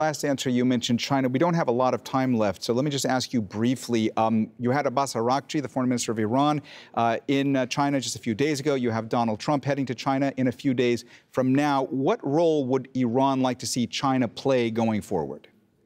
Last answer, you mentioned China. We don't have a lot of time left, so let me just ask you briefly. You had Abbas Araghchi, the foreign minister of Iran, in China just a few days ago. You have Donald Trump heading to China in a few days from now. What role would Iran like to see China play going forward?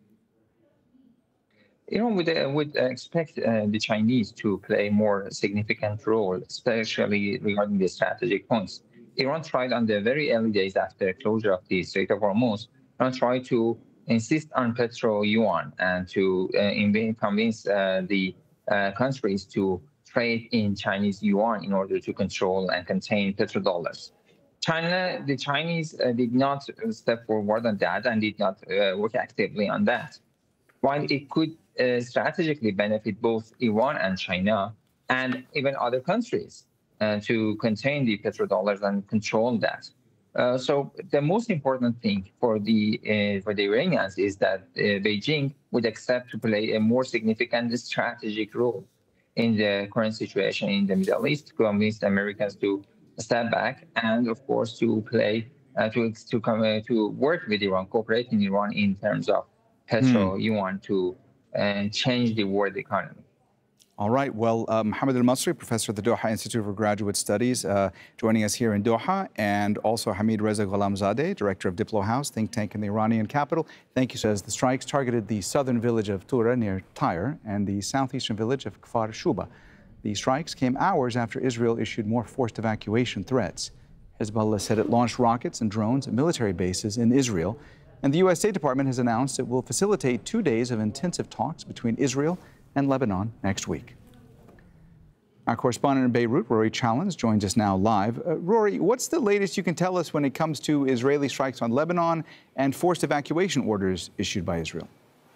Iran would expect the Chinese to play a more significant role, especially regarding the strategic points. Iran tried on the very early days after closure of the Strait of Hormuz, Iran tried to insist on petro-yuan and to convince the countries to trade in Chinese yuan in order to control and contain petrodollars. The Chinese did not step forward on that and did not work actively on that. While it could strategically benefit both Iran and China and even other countries to contain the petrodollars and control that. So the most important thing for the Iranians is that Beijing would accept to play a more significant strategic role in the current situation in the Middle East, to convince the Americans to step back and, of course, to play to work with Iran, cooperate in Iran in terms of petro-yuan to change the world economy. All right. Well, Mohammed Al-Masri, professor at the Doha Institute for Graduate Studies, joining us here in Doha, and also Hamid Reza Gholamzadeh, director of Diplo House, think tank in the Iranian capital. Thank you. Says the strikes targeted the southern village of Tura near Tyre and the southeastern village of Kfar Shuba. The strikes came hours after Israel issued more forced evacuation threats. Hezbollah said it launched rockets and drones at military bases in Israel. And the U.S. State Department has announced it will facilitate 2 days of intensive talks between Israel and Lebanon next week. Our correspondent in Beirut, Rory Challens, joins us now live. Rory, what's the latest you can tell us when it comes to Israeli strikes on Lebanon and forced evacuation orders issued by Israel?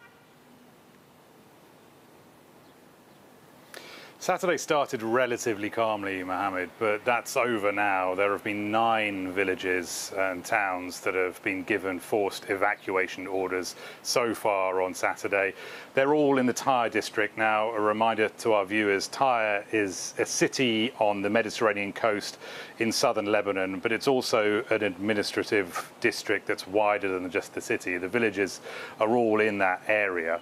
Saturday started relatively calmly, Mohammed, but that's over now. There have been 9 villages and towns that have been given forced evacuation orders so far on Saturday. They're all in the Tyre district. Now, a reminder to our viewers, Tyre is a city on the Mediterranean coast in southern Lebanon, but it's also an administrative district that's wider than just the city. The villages are all in that area.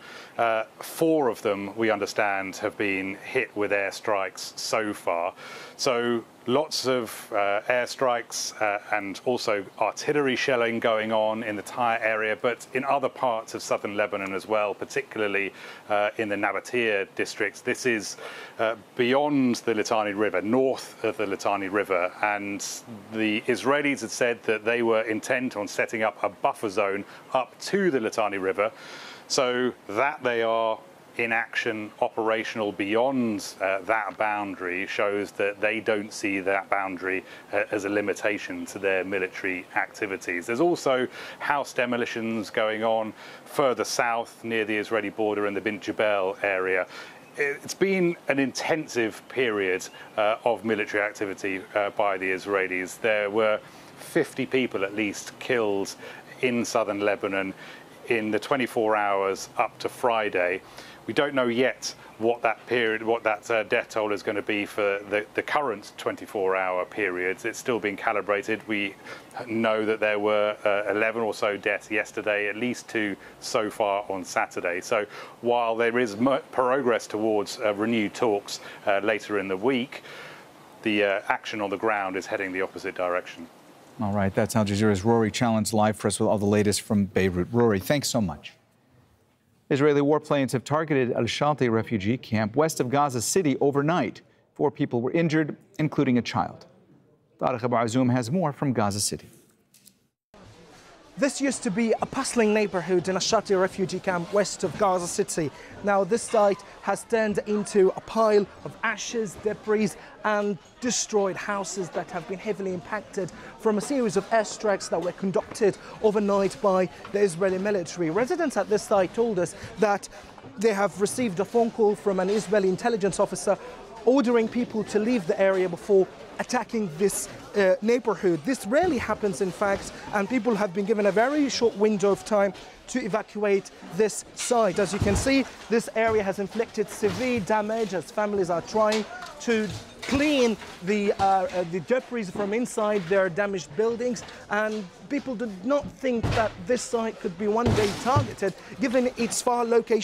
4 of them, we understand, have been hit with airstrikes so far. So lots of airstrikes and also artillery shelling going on in the Tyre area, but in other parts of southern Lebanon as well, particularly in the Nabatea districts. This is beyond the Litani River, north of the Litani River, and the Israelis had said that they were intent on setting up a buffer zone up to the Litani River, so that they are in action, operational beyond that boundary, shows that they don't see that boundary as a limitation to their military activities. There's also house demolitions going on further south near the Israeli border in the Bint Jebel area. It's been an intensive period of military activity by the Israelis. There were 50 people at least killed in southern Lebanon in the 24 hours up to Friday. We don't know yet what that period, what that death toll is going to be for the current 24-hour periods. It's still being calibrated. We know that there were 11 or so deaths yesterday, at least 2 so far on Saturday. So while there is progress towards renewed talks later in the week, the action on the ground is heading the opposite direction. All right, that's Al Jazeera's Rory Challens live for us with all the latest from Beirut. Rory, thanks so much. Israeli warplanes have targeted Al-Shati refugee camp west of Gaza City overnight. 4 people were injured, including a child. Tariq Abu Azoum has more from Gaza City. This used to be a bustling neighborhood in Al-Shati refugee camp west of Gaza City. Now this site has turned into a pile of ashes, debris and destroyed houses that have been heavily impacted from a series of airstrikes that were conducted overnight by the Israeli military. Residents at this site told us that they have received a phone call from an Israeli intelligence officer ordering people to leave the area before attacking this neighborhood. This rarely happens, in fact, and people have been given a very short window of time to evacuate this site. As you can see, this area has inflicted severe damage as families are trying to clean the debris from inside their damaged buildings, and people did not think that this site could be one day targeted, given its far location